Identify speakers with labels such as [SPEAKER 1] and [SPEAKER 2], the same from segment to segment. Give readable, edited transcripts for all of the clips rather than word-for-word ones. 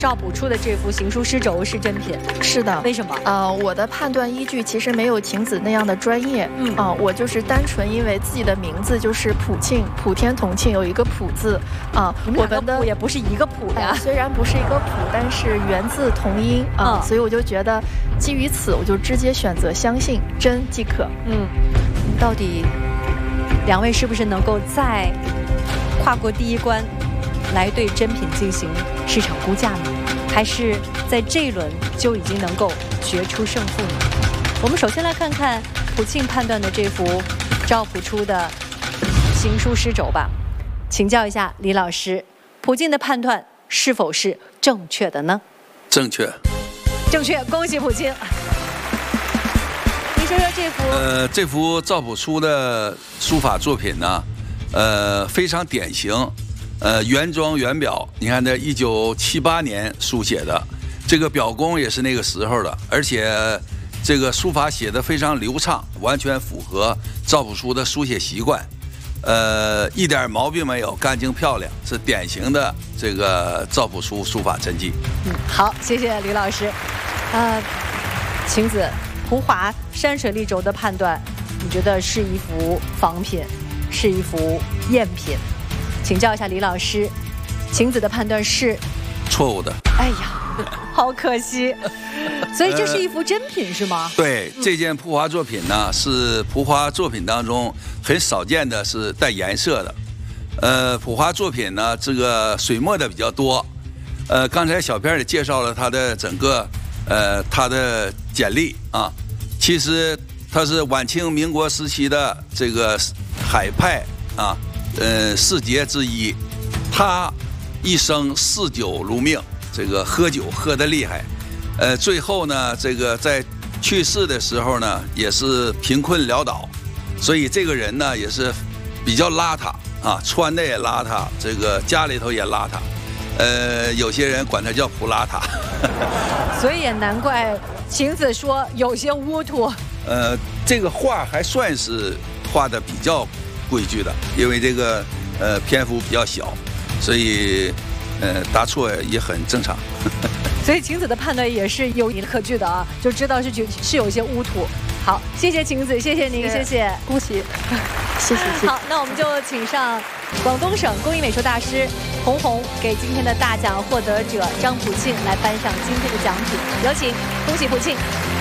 [SPEAKER 1] 赵朴初的这幅行书诗轴是真品。
[SPEAKER 2] 是的。
[SPEAKER 1] 为什么？
[SPEAKER 2] 我的判断依据其实没有晴子那样的专业。我就是单纯因为自己的名字就是普庆，普天同庆，有一个普字啊。
[SPEAKER 1] 我们的也不是一个普呀，
[SPEAKER 2] 虽然不是一个普，但是源自同音啊，所以我就觉得基于此，我就直接选择相信真即可。
[SPEAKER 1] 到底两位是不是能够再跨过第一关？来对真品进行市场估价呢，还是在这一轮就已经能够决出胜负呢？我们首先来看看普庆判断的这幅赵朴初的行书诗轴吧，请教一下李老师，普庆的判断是否是正确的呢？
[SPEAKER 3] 正确，
[SPEAKER 1] 正确，恭喜普庆。您说说
[SPEAKER 3] 这幅赵朴初的书法作品呢，非常典型。原装原表，你看这1978年书写的，这个表工也是那个时候的，而且这个书法写得非常流畅，完全符合赵朴初的书写习惯，一点毛病没有，干净漂亮，是典型的这个赵朴初书法真迹。
[SPEAKER 1] 好，谢谢李老师。晴子，蒲华山水立轴的判断，你觉得是一幅仿品，是一幅赝品？请教一下李老师，晴子的判断是
[SPEAKER 3] 错误的。
[SPEAKER 1] 哎呀，好可惜。所以这是一幅真品是吗？
[SPEAKER 3] 对，这件蒲华作品呢，是蒲华作品当中很少见的是带颜色的。蒲华作品呢，这个水墨的比较多。刚才小片也介绍了他的整个他的简历啊，其实他是晚清民国时期的这个海派啊。四杰之一，他一生嗜酒如命，这个喝酒喝得厉害，最后呢，这个在去世的时候呢，也是贫困潦倒，所以这个人呢也是比较邋遢啊，穿的也邋遢，这个家里头也邋遢，有些人管他叫普邋遢，
[SPEAKER 1] 所以也难怪晴子说有些污土。
[SPEAKER 3] 这个画还算是画的比较规矩的，因为这个篇幅比较小，所以答错也很正常。
[SPEAKER 1] 所以晴子的判断也是有理可据的啊，就知道是有一些污土。好，谢谢晴子，谢谢您，谢谢，
[SPEAKER 2] 恭喜，谢谢。
[SPEAKER 1] 好，那我们就请上广东省工艺美术大师洪红给今天的大奖获得者张朴庆来颁上今天的奖品，有请，恭喜朴庆。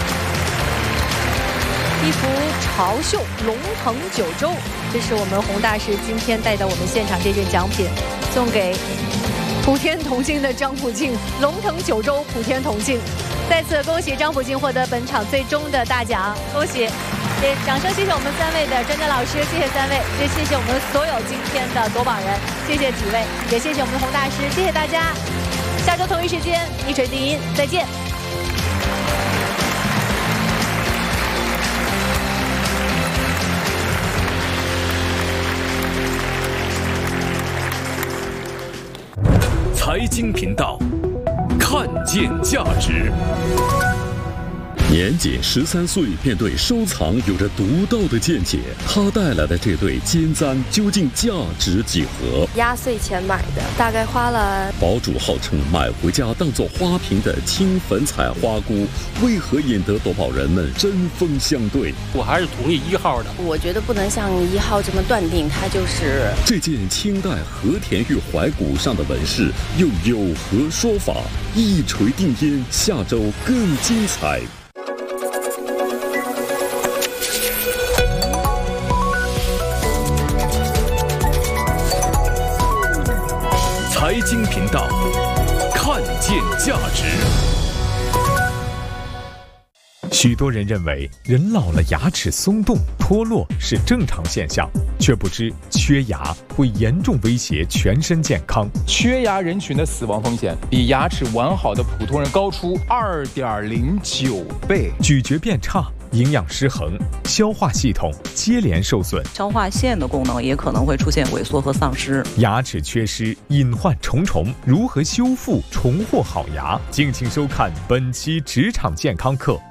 [SPEAKER 1] 一幅潮绣龙腾九州，这是我们洪大师今天带到我们现场这件奖品，送给普天同庆的张朴庆，龙腾九州，普天同庆。再次恭喜张朴庆获得本场最终的大奖，恭喜！也掌声谢谢我们3位的专家老师，谢谢3位，也谢谢我们所有今天的夺榜人，谢谢几位，也谢谢我们的洪大师，谢谢大家。下周同一时间，一锤定音，再见。
[SPEAKER 4] 财经频道，看见价值。
[SPEAKER 5] 年仅13岁便对收藏有着独到的见解，他带来的这对金簪究竟价值几何？
[SPEAKER 6] 压岁钱买的，大概花了。
[SPEAKER 5] 堡主号称买回家当做花瓶的青粉彩花菇，为何引得夺宝人们针锋相对？
[SPEAKER 7] 我还是同意1号的。
[SPEAKER 6] 我觉得不能像1号这么断定，它就是
[SPEAKER 5] 这件清代和田玉怀古上的纹饰又有何说法？一锤定音，下周更精彩。
[SPEAKER 4] 财经频道，看见价值。
[SPEAKER 8] 许多人认为人老了牙齿松动脱落是正常现象，却不知缺牙会严重威胁全身健康。
[SPEAKER 9] 缺牙人群的死亡风险比牙齿完好的普通人高出2.09倍，
[SPEAKER 8] 咀嚼变差，营养失衡，消化系统接连受损，
[SPEAKER 10] 消化腺的功能也可能会出现萎缩和丧失。
[SPEAKER 8] 牙齿缺失隐患重重，如何修复重获好牙？敬请收看本期职场健康课。